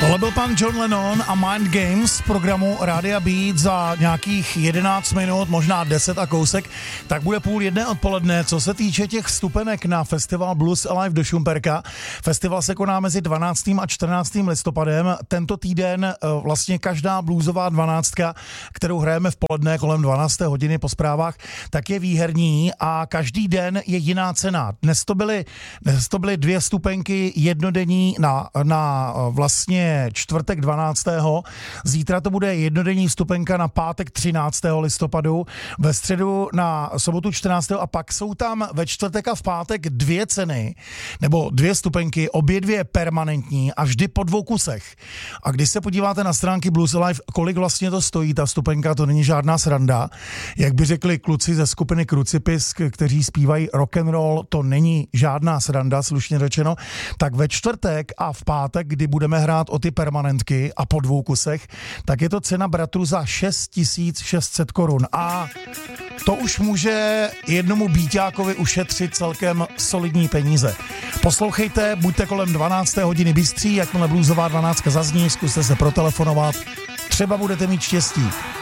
Tohle byl pan John Lennon a Mind Games z programu Rádia Beat za nějakých 11 minut, možná 10 a kousek, tak bude 12:30 odpoledne. Co se týče těch vstupenek na festival Blues Alive do Šumperka, festival se koná mezi 12. a 14. listopadem. Tento týden vlastně každá bluesová 12, kterou hrajeme v poledne kolem 12. hodiny po zprávách, tak je výherní a každý den je jiná cena. Dnes to byly 2 vstupenky jednodenní na vlastně čtvrtek 12. Zítra to bude jednodenní vstupenka na pátek 13. listopadu, ve středu na sobotu 14. a pak jsou tam ve čtvrtek a v pátek 2 ceny, nebo 2 vstupenky, obě 2 permanentní a vždy po 2 kusech. A když se podíváte na stránky Blues Alive, kolik vlastně to stojí, ta vstupenka, to není žádná sranda. Jak by řekli kluci ze skupiny Crucifix, kteří zpívají rock and roll, to není žádná sranda, slušně řečeno. Tak ve čtvrtek a v pátek, kdy budeme hrát o ty permanentky a po 2 kusech, tak je to cena bratru za 6600 korun. A to už může jednomu býťákovi ušetřit celkem solidní peníze. Poslouchejte, buďte kolem 12. hodiny bystří, jakmile bluesová 12 zazní, zkuste se protelefonovat, třeba budete mít štěstí.